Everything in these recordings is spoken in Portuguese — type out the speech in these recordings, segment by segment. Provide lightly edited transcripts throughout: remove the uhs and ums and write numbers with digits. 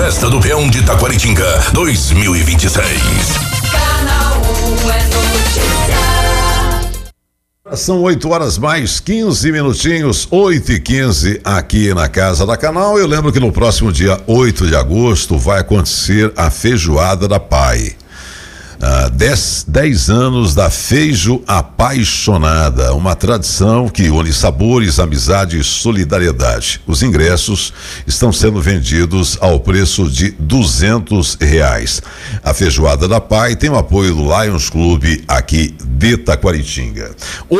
Festa do Peão de Taquaritinga 2026. Canal 1 é notícia. São 8 horas mais 15 minutinhos, 8h15 aqui na Casa da Canal. Eu lembro que no próximo dia 8 de agosto vai acontecer a Feijoada da Pai. 10 anos da Feijo Apaixonada, uma tradição que une sabores, amizade e solidariedade. Os ingressos estão sendo vendidos ao preço de R$200. A Feijoada da Pai tem o apoio do Lions Clube aqui de Taquaritinga.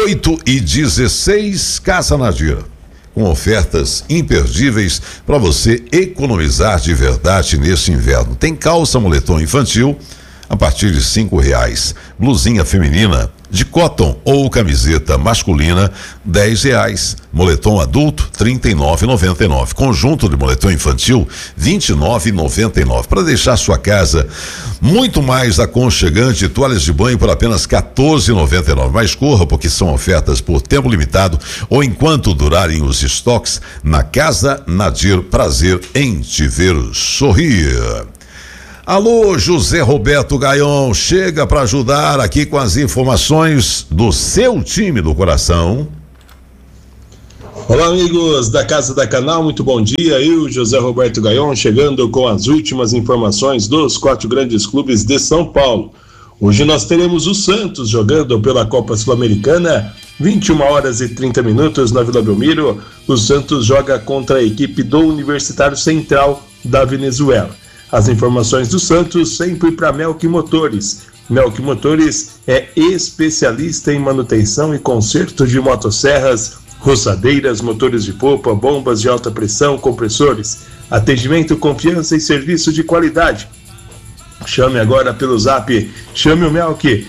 8h16, Casa Nadira, com ofertas imperdíveis para você economizar de verdade nesse inverno. Tem calça moletom infantil a partir de R$5, blusinha feminina de cotton ou camiseta masculina R$10, moletom adulto R$39,99, conjunto de moletom infantil R$29,99. Para deixar sua casa muito mais aconchegante, toalhas de banho por apenas R$14,99. Mas corra, porque são ofertas por tempo limitado ou enquanto durarem os estoques. Na Casa Nadir, prazer em te ver sorrir. Alô, José Roberto Gaion, chega para ajudar aqui com as informações do seu time do coração. Olá, amigos da Casa da Canal, muito bom dia. Eu, José Roberto Gaion, chegando com as últimas informações dos 4 grandes clubes de São Paulo. Hoje nós teremos o Santos jogando pela Copa Sul-Americana, 21h30 na Vila Belmiro. O Santos joga contra a equipe do Universitário Central da Venezuela. As informações do Santos sempre para Melk Motores. Melk Motores é especialista em manutenção e conserto de motosserras, roçadeiras, motores de polpa, bombas de alta pressão, compressores. Atendimento, confiança e serviço de qualidade. Chame agora pelo zap, chame o Melk,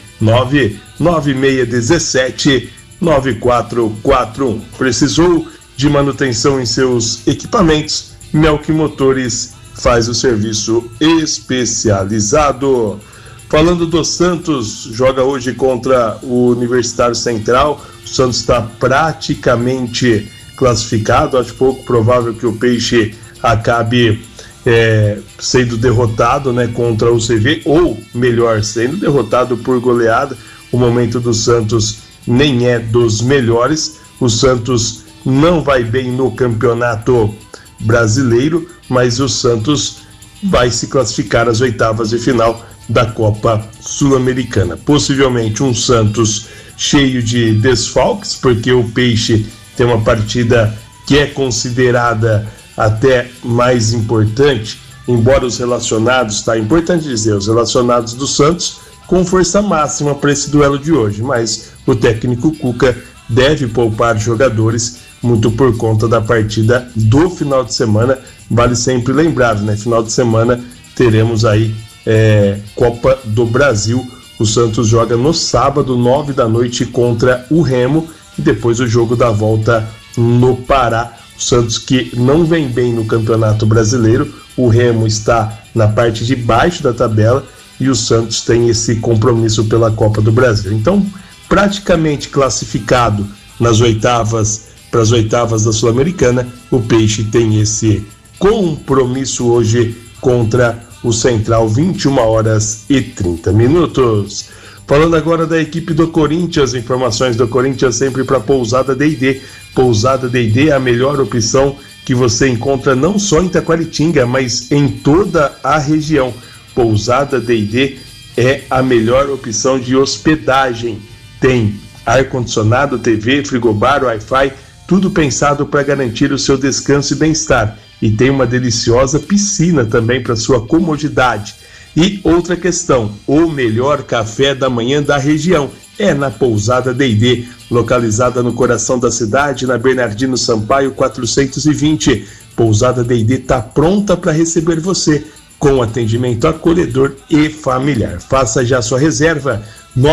99617-9441. Precisou de manutenção em seus equipamentos? Melk Motores faz o serviço especializado. Falando do Santos, joga hoje contra o Universitário Central. O Santos está praticamente classificado. Acho pouco provável que o Peixe acabe sendo derrotado, né, contra o CV, ou melhor, sendo derrotado por goleada. O momento do Santos nem é dos melhores. O Santos não vai bem no Campeonato Brasileiro, mas o Santos vai se classificar às oitavas de final da Copa Sul-Americana. Possivelmente um Santos cheio de desfalques, porque o Peixe tem uma partida que é considerada até mais importante, embora os relacionados, tá importante dizer, os relacionados do Santos com força máxima para esse duelo de hoje, mas o técnico Cuca deve poupar jogadores muito por conta da partida do final de semana. Vale sempre lembrar, né? Final de semana teremos aí Copa do Brasil. O Santos joga no sábado, 21h, contra o Remo, e depois o jogo da volta no Pará. O Santos que não vem bem no Campeonato Brasileiro, o Remo está na parte de baixo da tabela e o Santos tem esse compromisso pela Copa do Brasil. Então, praticamente classificado nas oitavas, para as oitavas da Sul-Americana, o Peixe tem esse compromisso hoje contra o Central, 21h30. Falando agora da equipe do Corinthians, informações do Corinthians sempre para Pousada D&D. Pousada D&D é a melhor opção que você encontra não só em Taquaritinga, mas em toda a região. Pousada D&D é a melhor opção de hospedagem. Tem ar-condicionado, TV, frigobar, Wi-Fi, tudo pensado para garantir o seu descanso e bem-estar. E tem uma deliciosa piscina também para sua comodidade. E outra questão, o melhor café da manhã da região é na Pousada D&D, localizada no coração da cidade, na Bernardino Sampaio 420. Pousada D&D está pronta para receber você, com atendimento acolhedor e familiar. Faça já sua reserva,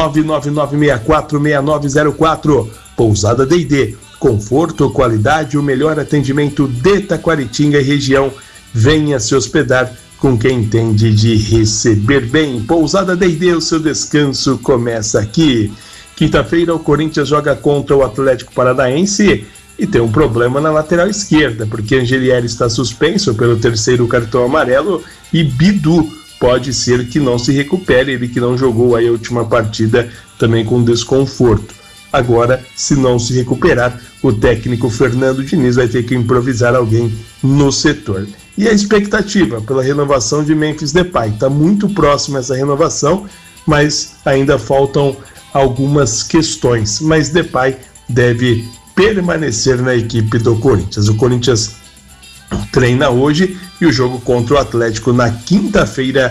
999646904. Pousada D&D, conforto, qualidade, o melhor atendimento de Taquaritinga e região. Venha se hospedar com quem entende de receber bem. Pousada D&D, o seu descanso começa aqui. Quinta-feira, o Corinthians joga contra o Atlético Paranaense e tem um problema na lateral esquerda, porque Angelieri está suspenso pelo 3º cartão amarelo e Bidu pode ser que não se recupere, ele que não jogou aí a última partida também com desconforto. Agora, se não se recuperar, o técnico Fernando Diniz vai ter que improvisar alguém no setor. E a expectativa pela renovação de Memphis Depay, está muito próxima essa renovação, mas ainda faltam algumas questões, mas Depay deve permanecer na equipe do Corinthians. O Corinthians treina hoje e o jogo contra o Atlético na quinta-feira,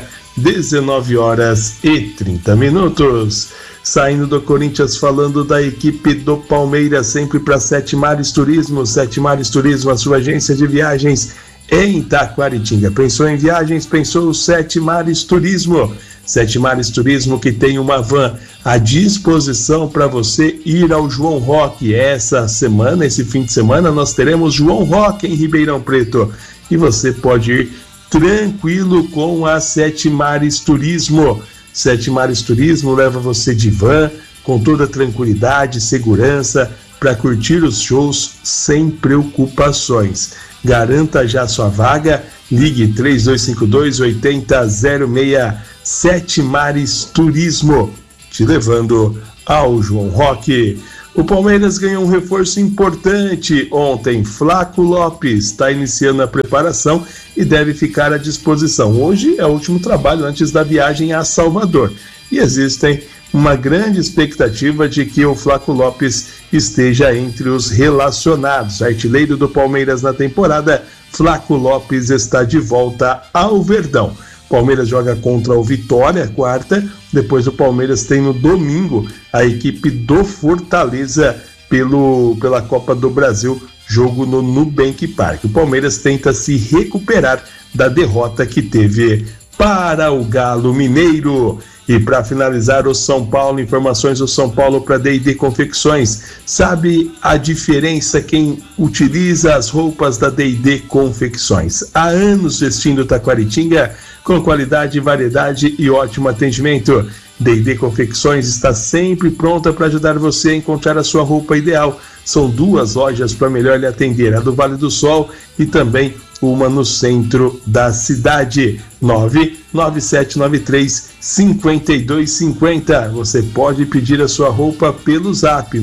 19h30. Saindo do Corinthians, falando da equipe do Palmeiras, sempre para Sete Mares Turismo. Sete Mares Turismo, a sua agência de viagens em Taquaritinga. Pensou em viagens? Pensou o Sete Mares Turismo. Sete Mares Turismo, que tem uma van à disposição para você ir ao João Roque. Essa semana, esse fim de semana, nós teremos João Roque em Ribeirão Preto. E você pode ir tranquilo com a Sete Mares Turismo. Sete Mares Turismo leva você de van, com toda tranquilidade, segurança, para curtir os shows sem preocupações. Garanta já sua vaga, ligue 3252-8006, Sete Mares Turismo, te levando ao João Roque. O Palmeiras ganhou um reforço importante ontem. Flaco Lopes está iniciando a preparação e deve ficar à disposição. Hoje é o último trabalho antes da viagem a Salvador. E existem uma grande expectativa de que o Flaco Lopes esteja entre os relacionados. Artilheiro do Palmeiras na temporada, Flaco Lopes está de volta ao Verdão. Palmeiras joga contra o Vitória, quarta. Depois o Palmeiras tem no domingo a equipe do Fortaleza pela Copa do Brasil, jogo no Nubank Park. O Palmeiras tenta se recuperar da derrota que teve para o Galo Mineiro. E para finalizar, o São Paulo, informações do São Paulo para D&D Confecções. Sabe a diferença quem utiliza as roupas da D&D Confecções? Há anos vestindo Taquaritinga com qualidade, variedade e ótimo atendimento. D&D Confecções está sempre pronta para ajudar você a encontrar a sua roupa ideal. São 2 lojas para melhor lhe atender, a do Vale do Sol e também uma no centro da cidade. 99793-5250. Você pode pedir a sua roupa pelo zap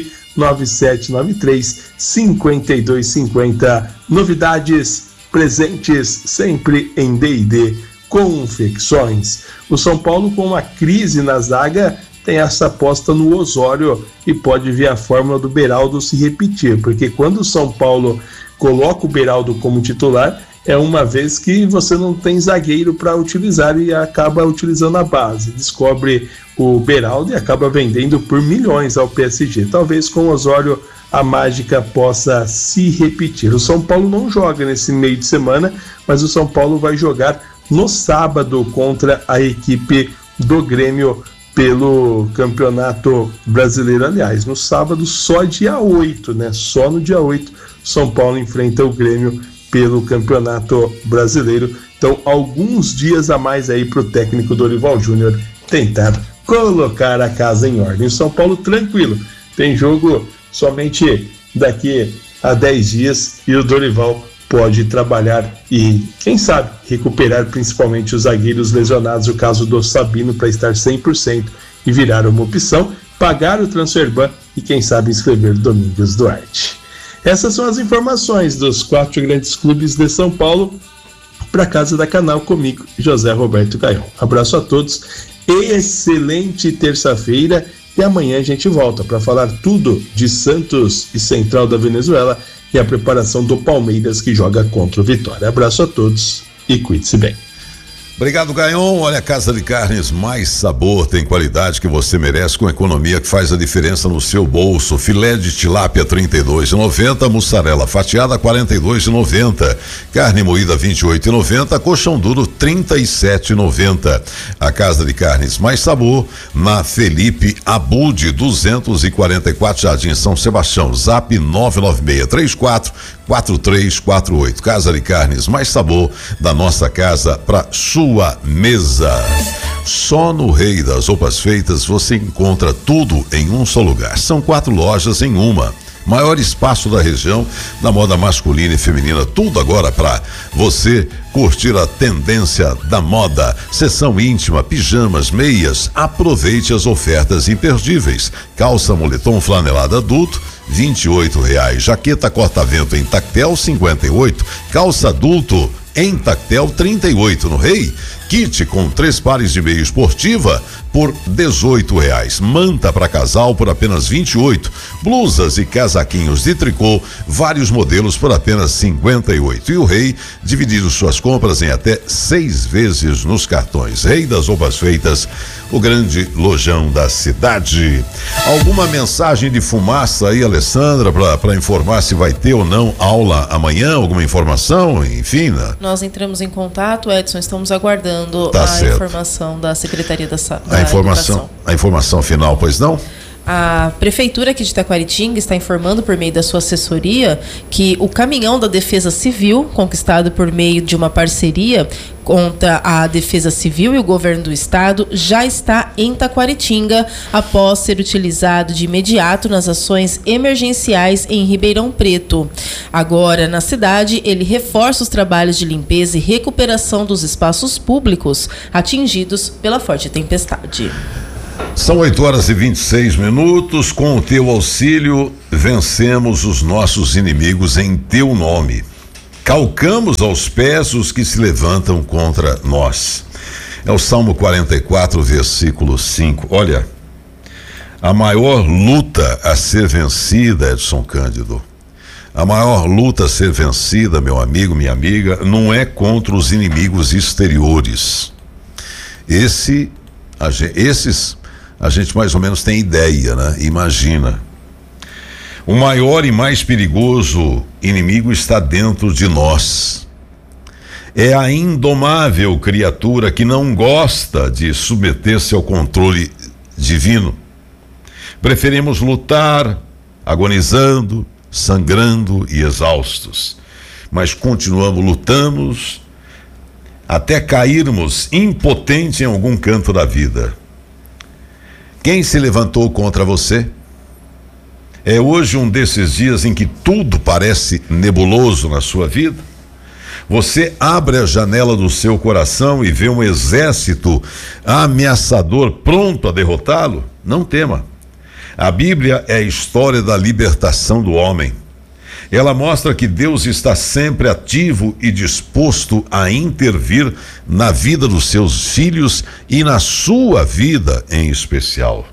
99793-5250. Novidades, presentes sempre em D&D Confecções. O São Paulo, com uma crise na zaga, tem essa aposta no Osório e pode ver a fórmula do Beraldo se repetir, porque quando o São Paulo coloca o Beraldo como titular, é uma vez que você não tem zagueiro para utilizar e acaba utilizando a base. Descobre o Beraldo e acaba vendendo por milhões ao PSG. Talvez com o Osório a mágica possa se repetir. O São Paulo não joga nesse meio de semana, mas o São Paulo vai jogar no sábado contra a equipe do Grêmio pelo Campeonato Brasileiro. Aliás, no sábado, só dia 8, né? Só no dia 8, São Paulo enfrenta o Grêmio pelo Campeonato Brasileiro. Então, alguns dias a mais aí para o técnico Dorival Júnior tentar colocar a casa em ordem. O São Paulo tranquilo, tem jogo somente daqui a 10 dias e o Dorival pode trabalhar e, quem sabe, recuperar principalmente os zagueiros lesionados, o caso do Sabino, para estar 100% e virar uma opção, pagar o transferban e, quem sabe, inscrever Domingos Duarte. Essas são as informações dos 4 grandes clubes de São Paulo para a Casa da Canal, comigo, José Roberto Gaion. Abraço a todos, excelente terça-feira e amanhã a gente volta para falar tudo de Santos e Central da Venezuela e a preparação do Palmeiras que joga contra o Vitória. Abraço a todos e cuide-se bem. Obrigado, Gaion. Olha, a Casa de Carnes Mais Sabor tem qualidade que você merece, com economia que faz a diferença no seu bolso. Filé de tilápia R$32,90, mussarela fatiada R$42,90, carne moída R$28,90, colchão duro R$37,90. A Casa de Carnes Mais Sabor, na Felipe Abude 244, Jardim São Sebastião. Zap 99634-4348. Casa de Carnes Mais Sabor, da nossa casa para sua mesa. Só no Rei das Roupas Feitas você encontra tudo em um só lugar. São 4 lojas em uma. Maior espaço da região na moda masculina e feminina, tudo agora para você curtir a tendência da moda. Seção íntima, pijamas, meias. Aproveite as ofertas imperdíveis. Calça moletom flanelada adulto, R$28. Jaqueta corta-vento em tactel, 58. Calça adulto em tactel, 38 no Rei. Kit com 3 pares de meia esportiva por R$18. Manta para casal por apenas 28. Blusas e casaquinhos de tricô, vários modelos por apenas 58. E o Rei dividindo suas compras em até 6 vezes nos cartões. Rei das roupas feitas, o grande lojão da cidade. Alguma mensagem de fumaça aí, Alessandra, para informar se vai ter ou não aula amanhã? Alguma informação? Enfim, né? Nós entramos em contato, Edson, estamos aguardando informação da Secretaria da Saúde. A informação final, pois não? A Prefeitura aqui de Taquaritinga está informando por meio da sua assessoria que o caminhão da Defesa Civil, conquistado por meio de uma parceria contra a Defesa Civil e o Governo do Estado, já está em Taquaritinga após ser utilizado de imediato nas ações emergenciais em Ribeirão Preto. Agora, na cidade, ele reforça os trabalhos de limpeza e recuperação dos espaços públicos atingidos pela forte tempestade. São 8h26. Com o teu auxílio, vencemos os nossos inimigos em teu nome. Calcamos aos pés os que se levantam contra nós. É o Salmo 44, versículo 5. Olha, a maior luta a ser vencida, Edson Cândido, a maior luta a ser vencida, meu amigo, minha amiga, não é contra os inimigos exteriores. Esses a gente mais ou menos tem ideia, né? Imagina. O maior e mais perigoso inimigo está dentro de nós. É a indomável criatura que não gosta de submeter-se ao controle divino. Preferimos lutar, agonizando, sangrando e exaustos. Mas lutamos até cairmos impotentes em algum canto da vida. Quem se levantou contra você? É hoje um desses dias em que tudo parece nebuloso na sua vida? Você abre a janela do seu coração e vê um exército ameaçador pronto a derrotá-lo? Não tema. A Bíblia é a história da libertação do homem. Ela mostra que Deus está sempre ativo e disposto a intervir na vida dos seus filhos e na sua vida em especial.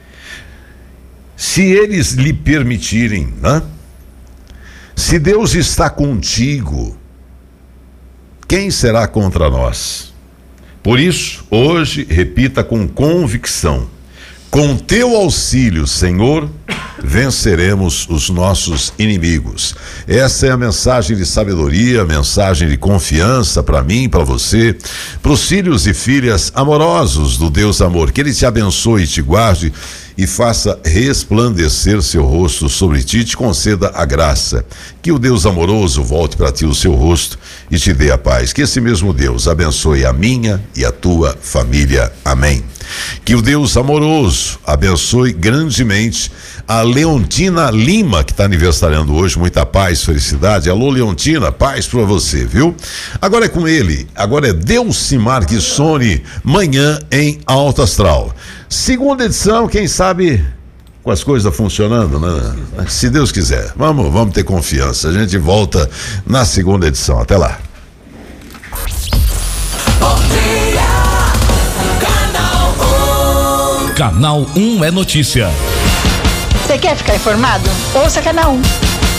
Se eles lhe permitirem, né? Se Deus está contigo, quem será contra nós? Por isso, hoje, repita com convicção: com teu auxílio, Senhor, venceremos os nossos inimigos. Essa é a mensagem de sabedoria, mensagem de confiança para mim, para você, para os filhos e filhas amorosos do Deus amor. Que Ele te abençoe e te guarde e faça resplandecer seu rosto sobre ti, te conceda a graça. Que o Deus amoroso volte para ti o seu rosto e te dê a paz. Que esse mesmo Deus abençoe a minha e a tua família. Amém. Que o Deus amoroso abençoe grandemente a Leontina Lima, que está aniversariando hoje. Muita paz, felicidade. Alô, Leontina, paz para você, viu? Agora é com ele, agora é Delcimar Guissoni, manhã em Alto Astral. Segunda edição, quem sabe com as coisas funcionando, né? Se Deus quiser. Vamos ter confiança. A gente volta na segunda edição. Até lá. Bom dia, Canal 1 é notícia. Você quer ficar informado? Ouça Canal 1.